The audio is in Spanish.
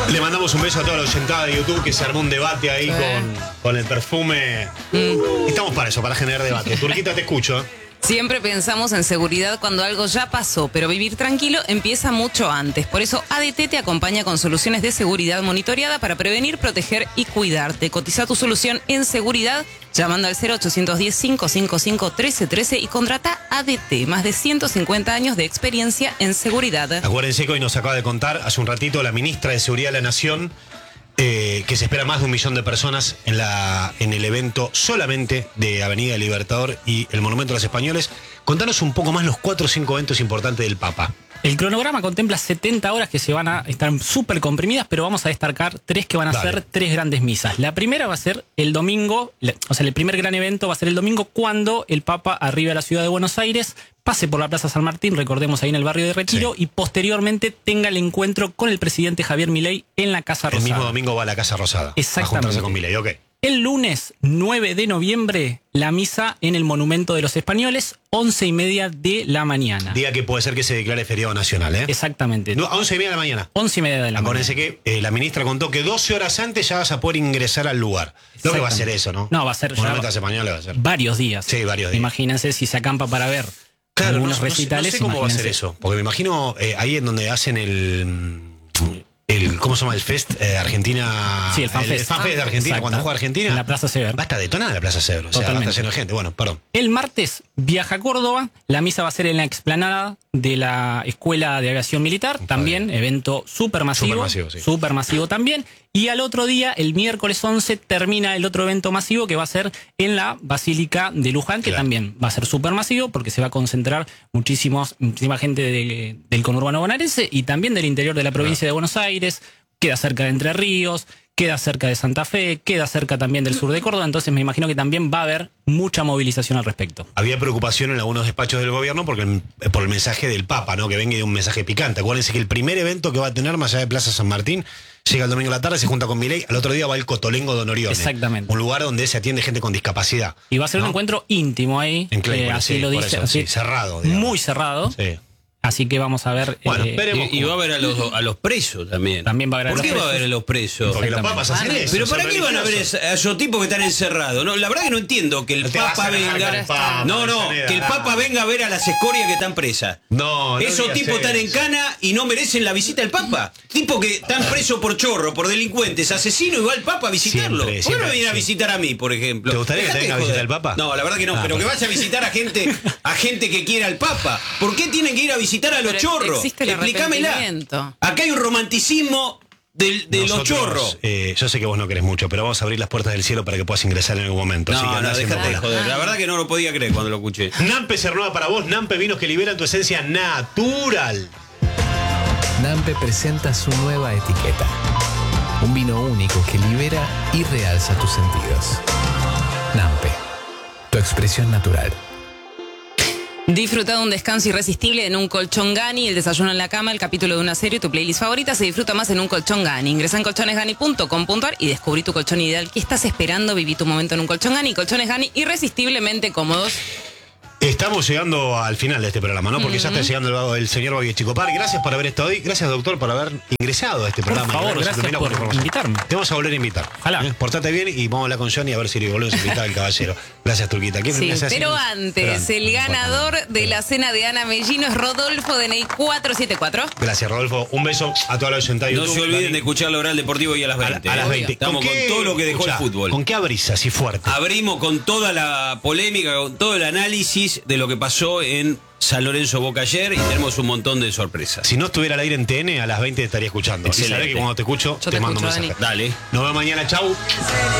Le mandamos un beso a toda la oyentada de YouTube que se armó un debate ahí con el perfume. Estamos para eso, para generar debate. Turquita, te escucho. Siempre pensamos en seguridad cuando algo ya pasó, pero vivir tranquilo empieza mucho antes. Por eso ADT te acompaña con soluciones de seguridad monitoreada para prevenir, proteger y cuidarte. Cotiza tu solución en seguridad llamando al 0810-555-1313 y contrata ADT. Más de 150 años de experiencia en seguridad. Acuérdense que hoy nos acaba de contar hace un ratito la ministra de Seguridad de la Nación que se espera más de 1 millón de personas en el evento solamente de Avenida Libertador y el Monumento a los Españoles. Contanos un poco más los 4 o 5 eventos importantes del Papa. El cronograma contempla 70 horas que se van a estar súper comprimidas, pero vamos a destacar 3 que van a ser 3 grandes misas. La primera va a ser el domingo, o sea, el primer gran evento va a ser el domingo cuando el Papa arribe a la ciudad de Buenos Aires, pase por la Plaza San Martín, recordemos ahí en el barrio de Retiro, y posteriormente tenga el encuentro con el presidente Javier Milei en la Casa Rosada. El mismo domingo va a la Casa Rosada. Exactamente. A juntarse con Milei, ok. El lunes 9 de noviembre, la misa en el Monumento de los Españoles, 11:30 de la mañana. Día que puede ser que se declare feriado nacional, ¿eh? Exactamente. No, a 11:30 de la mañana. 11:30 de la Acuérdense mañana. que la ministra contó que 12 horas antes ya vas a poder ingresar al lugar. Creo que va a ser eso, ¿no? No, va a ser Monumento a los Españoles va a ser. varios días. Sí, varios días. Imagínense si se acampa para ver algunos recitales. No sé cómo va a ser eso. Porque me imagino ahí en donde hacen el ¿cómo se llama? El Fest Argentina. Sí, el FanFest. El FanFest de Argentina, Exacto. cuando juega Argentina. En la Plaza Sever. Va a estar detonada la Plaza Sever. O sea, va a estar lleno de gente. Bueno, perdón. El martes viaja a Córdoba. La misa va a ser en la explanada de la Escuela de Aviación Militar. También evento supermasivo. Supermasivo también. Y al otro día, el miércoles 11, termina el otro evento masivo que va a ser en la Basílica de Luján, que también va a ser supermasivo porque se va a concentrar muchísima gente del conurbano bonaerense y también del interior de la provincia de Buenos Aires. Queda cerca de Entre Ríos, queda cerca de Santa Fe, queda cerca también del sur de Córdoba, entonces me imagino que también va a haber mucha movilización al respecto. Había preocupación en algunos despachos del gobierno por el mensaje del Papa, ¿no? Que venga de un mensaje picante. Acuérdense que el primer evento que va a tener más allá de Plaza San Martín llega el domingo a la tarde, se junta con Milei, al otro día va el Cotolengo de Onorione. Exactamente. Un lugar donde se atiende gente con discapacidad. Y va a ser un encuentro íntimo ahí, en Claypole, así lo dice. Eso, así, cerrado. Digamos. Muy cerrado. Sí. Así que vamos a ver. Bueno, y va a haber a los presos también. También va a haber a ¿Por los qué presos? va a haber a los presos? Porque los papas hacen eso. Pero ¿para qué van a ver a esos tipos que están encerrados? No, la verdad que no entiendo que el Papa venga. Que el Papa venga a ver a las escorias que están presas. No, esos tipos están en cana y no merecen la visita del Papa. Tipos que están presos por chorro, por delincuentes, asesinos, y va el Papa a visitarlo. ¿Por qué no me viene a visitar a mí, por ejemplo? ¿Te gustaría que te venga a visitar el Papa? No, la verdad que no, pero que vaya a visitar a gente que quiera al Papa. ¿Por qué tienen que ir a visitar a los chorros? Existe el arrepentimiento. Acá hay un romanticismo de los chorros. Yo sé que vos no querés mucho, pero vamos a abrir las puertas del cielo para que puedas ingresar en algún momento. No, déjate de joder. La verdad que no lo podía creer cuando lo escuché. Nampe se renueva para vos. Nampe, vinos que liberan tu esencia natural. Nampe presenta su nueva etiqueta. Un vino único que libera y realza tus sentidos. Nampe, tu expresión natural. Disfruta de un descanso irresistible en un colchón Gani, el desayuno en la cama, el capítulo de una serie, tu playlist favorita se disfruta más en un colchón Gani. Ingresa en colchonesgani.com.ar y descubrí tu colchón ideal. ¿Qué estás esperando? Viví tu momento en un colchón Gani. Colchones Gani, irresistiblemente cómodos. Estamos llegando al final de este programa, ¿no? Porque ya está llegando el señor Bobby Chicopar. Gracias por haber estado ahí. Gracias, doctor, por haber ingresado a este programa. Por favor, gracias por invitarme. Te vamos a volver a invitar. Ojalá. Portate bien y vamos a hablar con Johnny a ver si le volvemos a invitar al caballero. Gracias, Turquita. Sí, pero antes, el ganador de la cena de Ana Mellino es Rodolfo de Ney 474. Gracias, Rodolfo. Un beso a toda la oyenta de YouTube. No se olviden de escuchar el Oral Deportivo hoy a las 20. A las 20. Estamos con todo lo que dejó el fútbol. ¿Con qué abrís así fuerte? Abrimos con toda la polémica, con todo el análisis de lo que pasó en San Lorenzo Boca ayer y tenemos un montón de sorpresas. Si no estuviera al aire en TN, a las 20 te estaría escuchando. Y sabés que cuando te escucho, te mando un mensaje. Dale. Nos vemos mañana. Chau.